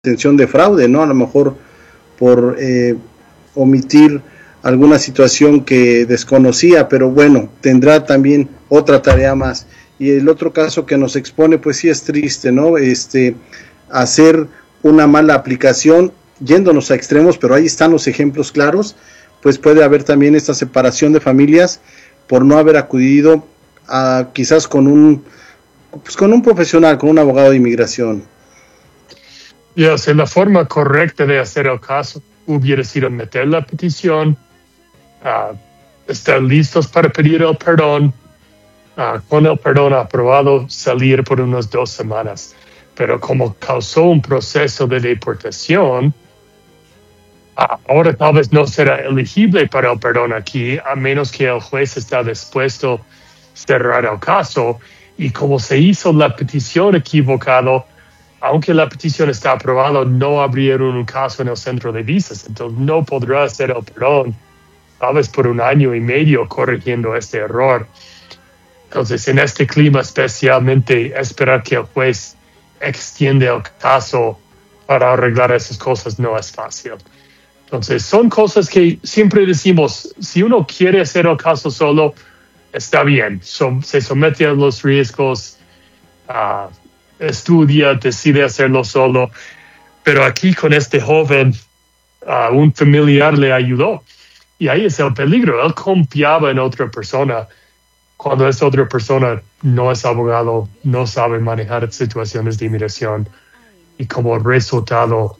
intención de fraude, ¿no? A lo mejor por omitir alguna situación que desconocía, pero bueno, tendrá también otra tarea más. Y el otro caso que nos expone, pues sí es triste, ¿no? Hacer una mala aplicación, yéndonos a extremos, pero ahí están los ejemplos claros, pues puede haber también esta separación de familias por no haber acudido a quizás con un profesional, con un abogado de inmigración. La forma correcta de hacer el caso hubiera sido meter la petición, estar listos para pedir el perdón, con el perdón aprobado salir por unas 2 semanas. Pero como causó un proceso de deportación, ahora tal vez no será elegible para el perdón aquí, a menos que el juez está dispuesto a cerrar el caso. Y como se hizo la petición equivocado, aunque la petición está aprobada, no abrieron un caso en el centro de visas. Entonces no podrá hacer el perdón, tal vez por 1 año y medio, corrigiendo este error. Entonces, en este clima especialmente, esperar que el juez extienda el caso para arreglar esas cosas no es fácil. Entonces, son cosas que siempre decimos, si uno quiere hacer el caso solo, está bien. Se somete a los riesgos, estudia, decide hacerlo solo. Pero aquí con este joven, un familiar le ayudó. Y ahí es el peligro. Él confiaba en otra persona. Cuando esa otra persona no es abogado, no sabe manejar situaciones de inmigración. Y como resultado,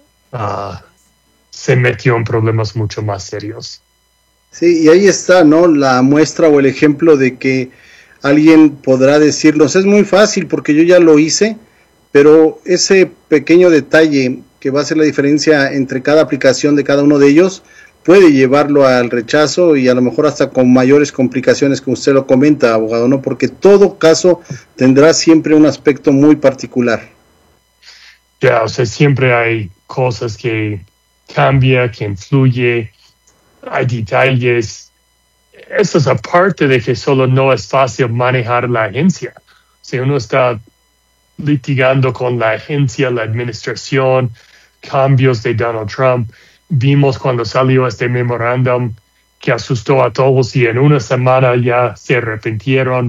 se metió en problemas mucho más serios. Sí, y ahí está, ¿no? La muestra o el ejemplo de que alguien podrá decirnos, es muy fácil porque yo ya lo hice, pero ese pequeño detalle que va a hacer la diferencia entre cada aplicación de cada uno de ellos puede llevarlo al rechazo y a lo mejor hasta con mayores complicaciones, como usted lo comenta, abogado, ¿no? Porque todo caso tendrá siempre un aspecto muy particular. Siempre hay cosas que cambian, que influyen, hay detalles. Eso es aparte de que solo no es fácil manejar la agencia. Si uno está litigando con la agencia, la administración, cambios de Donald Trump, vimos cuando salió este memorándum que asustó a todos y en 1 semana ya se arrepintieron.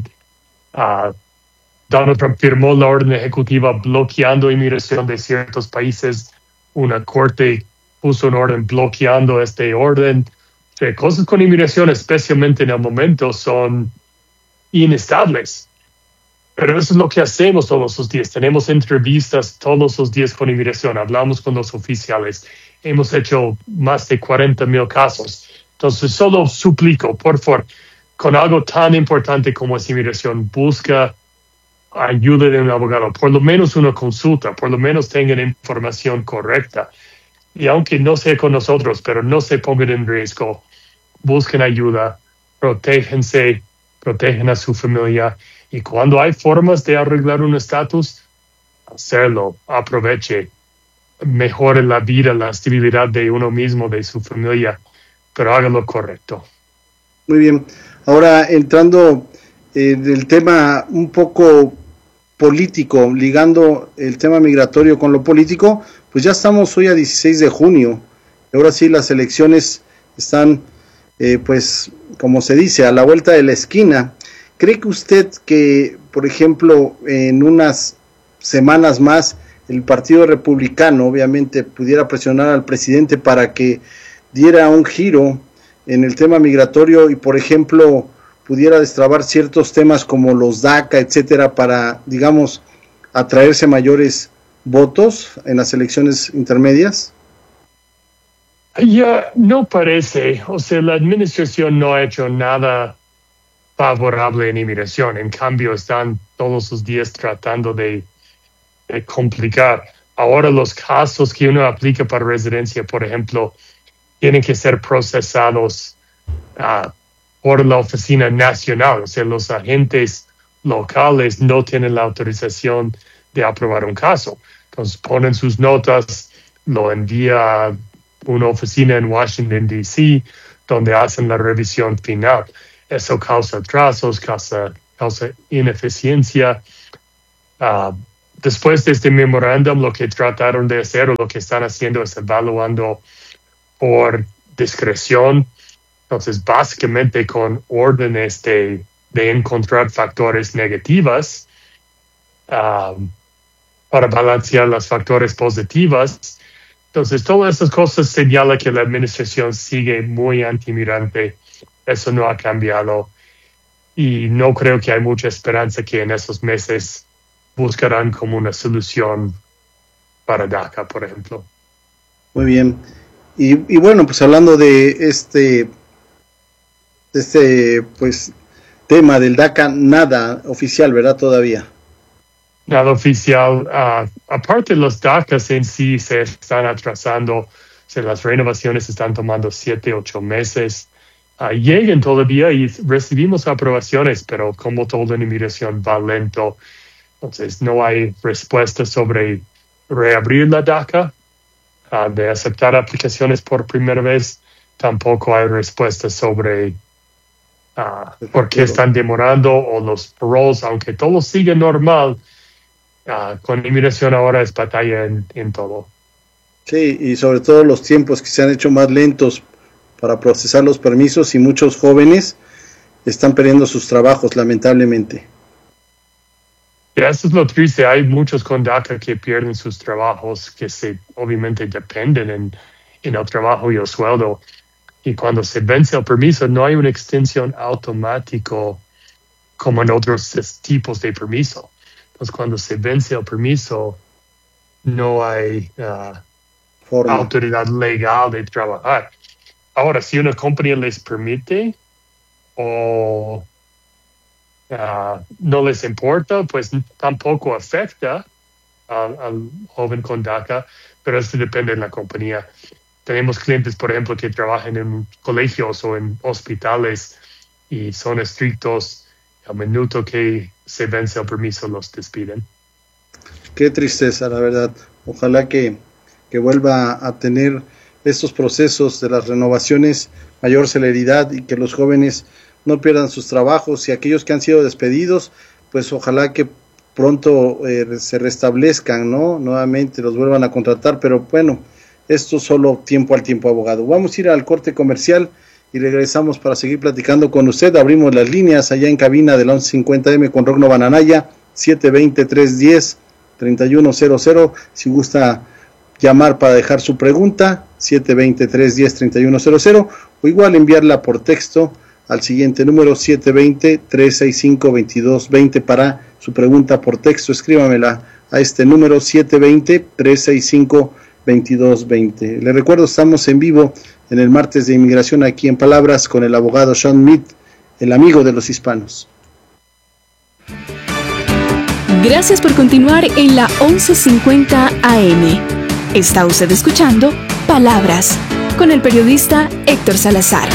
Donald Trump firmó la orden ejecutiva bloqueando inmigración de ciertos países. Una corte puso una orden bloqueando este orden. Cosas con inmigración, especialmente en el momento, son inestables. Pero eso es lo que hacemos todos los días. Tenemos entrevistas todos los días con inmigración. Hablamos con los oficiales. Hemos hecho más de 40,000 casos. Entonces, solo suplico, por favor, con algo tan importante como es inmigración, busca ayuda de un abogado. Por lo menos una consulta, por lo menos tengan información correcta. Y aunque no sea con nosotros, pero no se pongan en riesgo, busquen ayuda, protéjense, protegen a su familia. Y cuando hay formas de arreglar un estatus, hacerlo, aproveche, mejore la vida, la estabilidad de uno mismo, de su familia, pero hágalo correcto. Muy bien. Ahora, entrando del tema un poco político, ligando el tema migratorio con lo político, pues ya estamos hoy a 16 de junio. Ahora sí, las elecciones están, pues, como se dice, a la vuelta de la esquina. ¿Cree que usted que, por ejemplo, en unas semanas más, el Partido Republicano obviamente pudiera presionar al presidente para que diera un giro en el tema migratorio y, por ejemplo, pudiera destrabar ciertos temas como los DACA, etcétera, para, digamos, atraerse mayores votos en las elecciones intermedias? Ya no parece. La administración no ha hecho nada favorable en inmigración. En cambio, están todos los días tratando de complicar. Ahora los casos que uno aplica para residencia, por ejemplo, tienen que ser procesados por la oficina nacional. Los agentes locales no tienen la autorización de aprobar un caso. Entonces ponen sus notas, lo envía a una oficina en Washington, D.C., donde hacen la revisión final. Eso causa atrasos, causa ineficiencia. después de este memorándum, lo que trataron de hacer o lo que están haciendo es evaluando por discreción. Entonces, básicamente con órdenes de encontrar factores negativos para balancear los factores positivos. Entonces, todas estas cosas señalan que la administración sigue muy antimigrante. Eso no ha cambiado. Y no creo que hay mucha esperanza que en esos meses buscarán como una solución para DACA, por ejemplo. Muy bien. Y bueno, pues hablando de este pues tema del DACA, nada oficial, ¿verdad? Todavía. Nada oficial. Aparte, los DACAs en sí se están atrasando. O sea, las renovaciones están tomando 7-8 meses. Llegan todavía y recibimos aprobaciones, pero como toda la inmigración va lento. Entonces, no hay respuesta sobre reabrir la DACA, de aceptar aplicaciones por primera vez. Tampoco hay respuesta sobre por qué están demorando o los paroles, aunque todo sigue normal. Con inmigración ahora es batalla en todo. Sí, y sobre todo los tiempos que se han hecho más lentos para procesar los permisos y muchos jóvenes están perdiendo sus trabajos, lamentablemente. Eso es lo triste. Hay muchos con DACA que pierden sus trabajos, que obviamente dependen en el trabajo y el sueldo. Y cuando se vence el permiso, no hay una extensión automática como en otros tipos de permiso. Entonces, cuando se vence el permiso, no hay autoridad legal de trabajar. Ahora, si una compañía les permite o no les importa, pues tampoco afecta al joven con DACA, pero eso depende de la compañía. Tenemos clientes, por ejemplo, que trabajan en colegios o en hospitales y son estrictos. Al minuto que se vence el permiso, los despiden. Qué tristeza, la verdad. Ojalá que vuelva a tener estos procesos de las renovaciones mayor celeridad y que los jóvenes no pierdan sus trabajos, y aquellos que han sido despedidos, pues ojalá que pronto se restablezcan, ¿no? Nuevamente los vuelvan a contratar, pero bueno, esto solo tiempo al tiempo, abogado. Vamos a ir al corte comercial y regresamos para seguir platicando con usted. Abrimos las líneas allá en cabina del 1150M con Rogno Bananaya, 720-310-3100. Si gusta llamar para dejar su pregunta, 720-310-3100, o igual enviarla por texto al siguiente número, 720-365-2220, para su pregunta por texto. Escríbamela a este número, 720-365-2220. Le recuerdo, estamos en vivo en el martes de inmigración aquí en Palabras con el abogado Sean Mead, el amigo de los hispanos. Gracias por continuar en la 1150 AM. Está usted escuchando Palabras con el periodista Héctor Salazar.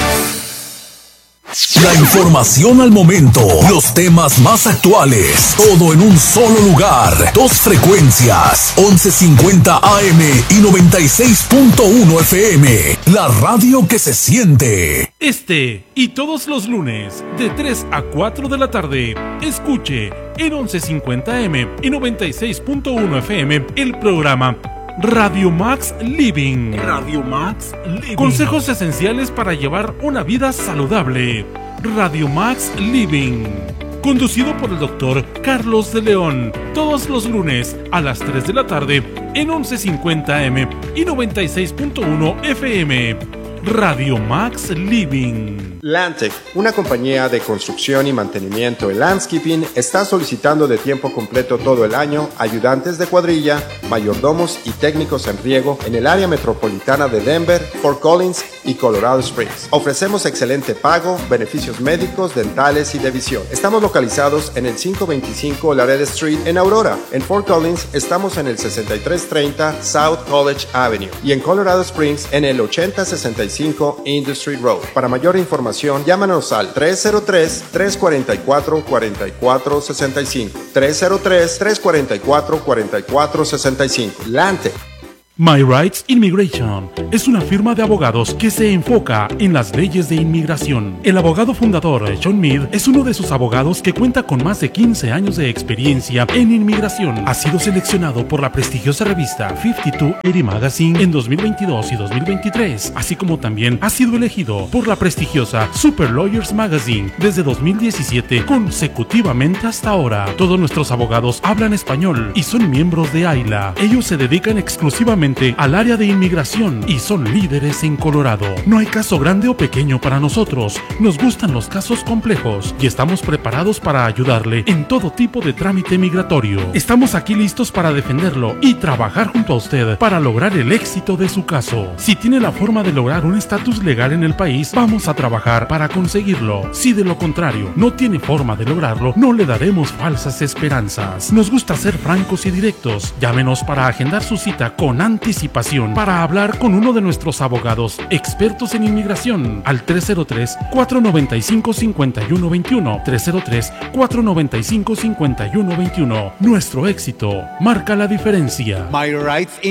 La información al momento, los temas más actuales, todo en un solo lugar. Dos frecuencias, 1150 AM y 96.1 FM. La radio que se siente. Este y todos los lunes, de 3 a 4 de la tarde, escuche en 1150M y 96.1 FM el programa Radio Max Living. Radio Max Living. Consejos esenciales para llevar una vida saludable. Radio Max Living. Conducido por el doctor Carlos de León. Todos los lunes a las 3 de la tarde en 1150M y 96.1 FM. Radio Max Living. Landtech, una compañía de construcción y mantenimiento en landscaping, está solicitando de tiempo completo todo el año ayudantes de cuadrilla, mayordomos y técnicos en riego en el área metropolitana de Denver, Fort Collins y Colorado Springs. Ofrecemos excelente pago, beneficios médicos, dentales y de visión. Estamos localizados en el 525 Laredo Street en Aurora. En Fort Collins estamos en el 6330 South College Avenue y en Colorado Springs en el 8065 Industry Road. Para mayor información, llámanos al 303-344-4465. 303-344-4465. Lante. My Rights Immigration es una firma de abogados que se enfoca en las leyes de inmigración. El abogado fundador, John Mead, es uno de sus abogados que cuenta con más de 15 años de experiencia en inmigración. Ha sido seleccionado por la prestigiosa revista 5280 Magazine en 2022 y 2023, así como también ha sido elegido por la prestigiosa Super Lawyers Magazine desde 2017 consecutivamente hasta ahora. Todos nuestros abogados hablan español y son miembros de AILA. Ellos se dedican exclusivamente al área de inmigración y son líderes en Colorado. No hay caso grande o pequeño para nosotros. Nos gustan los casos complejos y estamos preparados para ayudarle en todo tipo de trámite migratorio. Estamos aquí listos para defenderlo y trabajar junto a usted para lograr el éxito de su caso. Si tiene la forma de lograr un estatus legal en el país, vamos a trabajar para conseguirlo. Si de lo contrario no tiene forma de lograrlo, no le daremos falsas esperanzas. Nos gusta ser francos y directos. Llámenos para agendar su cita con anticipación para hablar con uno de nuestros abogados expertos en inmigración al 303-495-5121. 303-495-5121. Nuestro éxito marca la diferencia. My Rights